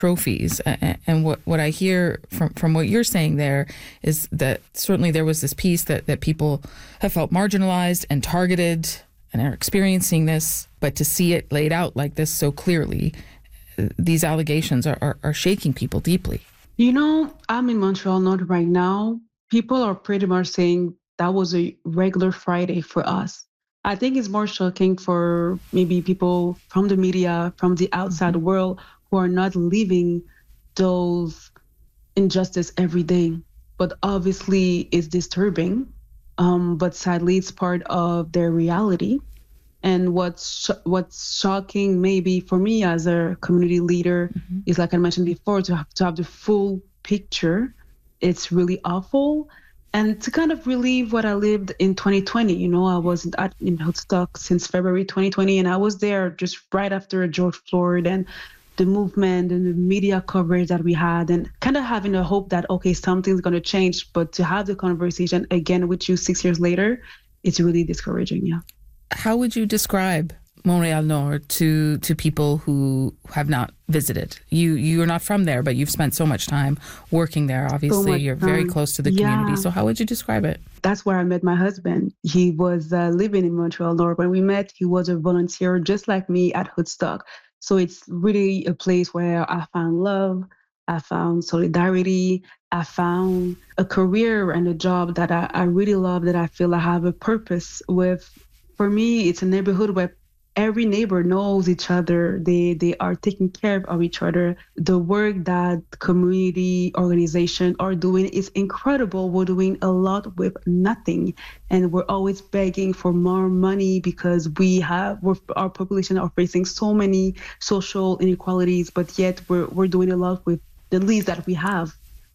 trophies. And what I hear from what you're saying there is that certainly there was this piece that people have felt marginalized and targeted and are experiencing this, but to see it laid out like this so clearly, these allegations are shaking people deeply. I'm in Montreal North right now. People are pretty much saying that was a regular Friday for us. I think it's more shocking for maybe people from the media, from the outside world, who are not living those injustice every day. But obviously, it's disturbing. But sadly, it's part of their reality. And what's shocking, maybe for me as a community leader, is like I mentioned before, to have the full picture. It's really awful. And to kind of relieve what I lived in 2020, I wasn't in Woodstock since February 2020, and I was there just right after George Floyd and the movement and the media coverage that we had, and kind of having a hope that, okay, something's going to change. But to have the conversation again with you 6 years later, it's really discouraging, yeah. How would you describe Montreal Nord to people who have not visited? You're not from there, but you've spent so much time working there. Obviously, you're very close to the community. So how would you describe it? That's where I met my husband. He was living in Montreal Nord. When we met, he was a volunteer just like me at Woodstock. So it's really a place where I found love, I found solidarity, I found a career and a job that I really love, that I feel I have a purpose with. For me, it's a neighborhood where every neighbor knows each other. They are taking care of each other. The work that community organizations are doing is incredible. We're doing a lot with nothing. And we're always begging for more money because our population are facing so many social inequalities, but yet we're doing a lot with the least that we have.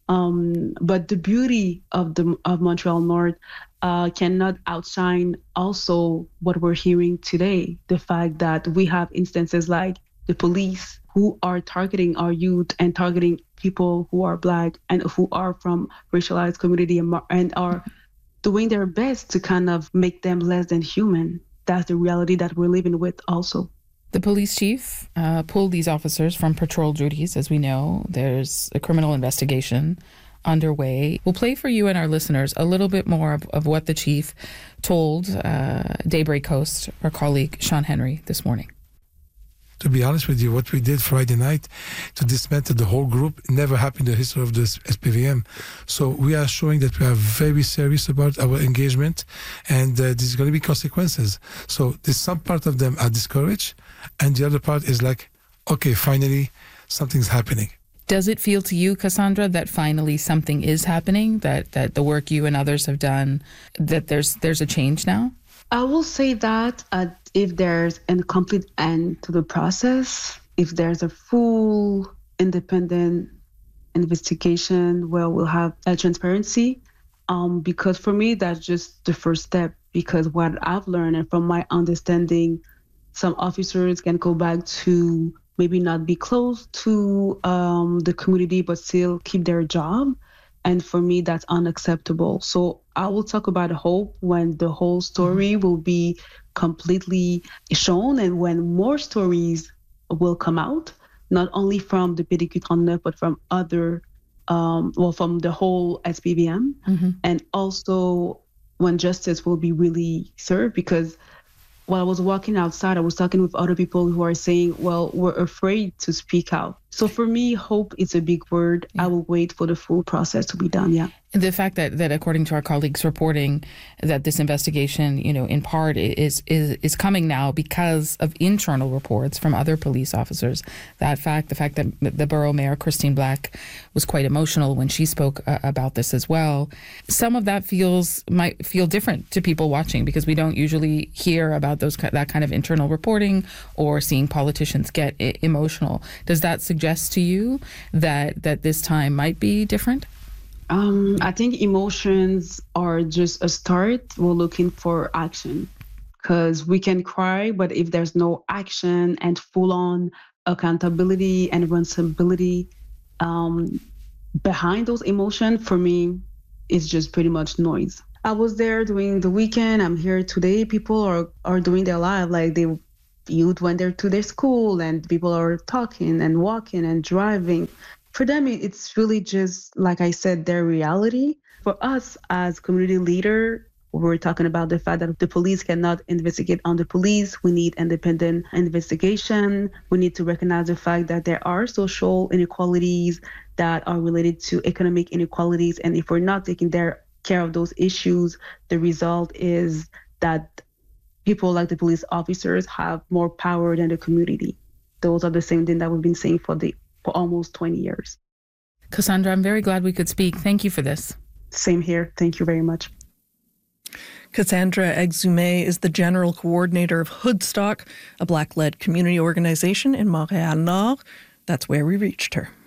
But the beauty of Montreal North cannot outshine also what we're hearing today. The fact that we have instances like the police who are targeting our youth and targeting people who are Black and who are from racialized community and are doing their best to kind of make them less than human. That's the reality that we're living with also. The police chief pulled these officers from patrol duties. As we know, there's a criminal investigation underway. We'll play for you and our listeners a little bit more of what the chief told Daybreak host, our colleague Sean Henry, this morning. To be honest with you, what we did Friday night to dismantle the whole group never happened in the history of the SPVM. So we are showing that we are very serious about our engagement, and there's going to be consequences. So there's some part of them are discouraged, and the other part is like, okay, finally something's happening. Does it feel to you, Cassandra, that finally something is happening, that the work you and others have done, that there's a change now? I will say that if there's a complete end to the process, if there's a full independent investigation, well, we'll have transparency. Because for me, that's just the first step. Because what I've learned, and from my understanding, some officers can go back to maybe not be close to the community, but still keep their job. And for me, that's unacceptable. So I will talk about hope when the whole story will be completely shown and when more stories will come out, not only from the PDQ 39, but from other, from the whole SPVM. And also when justice will be really served, because while I was walking outside, I was talking with other people who are saying, well, we're afraid to speak out. So for me, hope is a big word. I will wait for the full process to be done, yeah. The fact that according to our colleagues reporting that this investigation, in part is coming now because of internal reports from other police officers. The fact that the borough mayor, Christine Black, was quite emotional when she spoke about this as well. Some of that might feel different to people watching because we don't usually hear about that kind of internal reporting or seeing politicians get emotional. Does that suggest to you that this time might be different? I think emotions are just a start. We're looking for action because we can cry, but if there's no action and full-on accountability and responsibility behind those emotions, for me, it's just pretty much noise. I was there during the weekend. I'm here today. People are doing their life. Like youth when they're to their school and people are talking and walking and driving. For them, it's really just, like I said, their reality. For us as community leader, we're talking about the fact that the police cannot investigate on the police. We need independent investigation. We need to recognize the fact that there are social inequalities that are related to economic inequalities. And if we're not taking care of those issues, the result is that people like the police officers have more power than the community. Those are the same thing that we've been saying for almost 20 years. Cassandra, I'm very glad we could speak. Thank you for this. Same here. Thank you very much. Cassandra Exumé is the general coordinator of Hoodstock, a Black-led community organization in Montréal Nord. That's where we reached her.